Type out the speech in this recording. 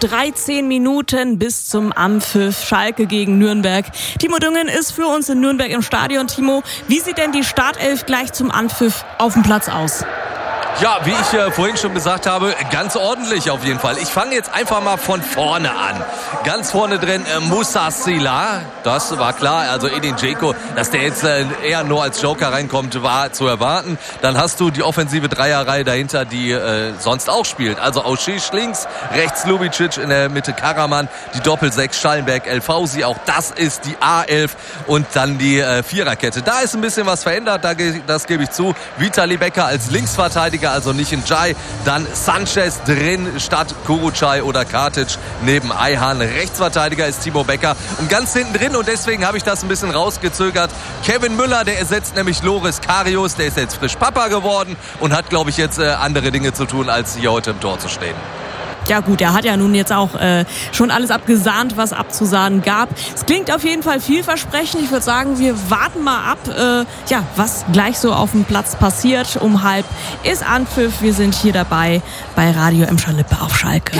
13 Minuten bis zum Anpfiff. Schalke gegen Nürnberg. Timo Düngen ist für uns in Nürnberg im Stadion. Timo, wie sieht denn die Startelf gleich zum Anpfiff auf dem Platz aus? Ja, wie ich vorhin schon gesagt habe, ganz ordentlich auf jeden Fall. Ich fange jetzt einfach mal von vorne an. Ganz vorne drin Moussa Sylla, das war klar. Also Edin Dzeko, dass der jetzt eher nur als Joker reinkommt, war zu erwarten. Dann hast du die offensive Dreierreihe dahinter, die sonst auch spielt. Also Aušić links, rechts Lubicic, in der Mitte Karaman, die Doppel-6 Schallenberg, El Fauzi, auch das ist die A11 und dann die Viererkette. Da ist ein bisschen was verändert, das gebe ich zu. Vitali Becker als Linksverteidiger, also nicht in Jai, dann Sanchez drin statt Kurucay oder Katic neben Ayhan. Rechtsverteidiger ist Timo Becker und ganz hinten drin, und deswegen habe ich das ein bisschen rausgezögert, Kevin Müller, der ersetzt nämlich Loris Karius, der ist jetzt frisch Papa geworden und hat, glaube ich, jetzt andere Dinge zu tun, als hier heute im Tor zu stehen. Ja gut, er hat ja nun jetzt auch schon alles abgesahnt, was abzusahnen gab. Es klingt auf jeden Fall vielversprechend. Ich würde sagen, wir warten mal ab, was gleich so auf dem Platz passiert. Um 12:30 ist Anpfiff. Wir sind hier dabei bei Radio Emscher Lippe auf Schalke.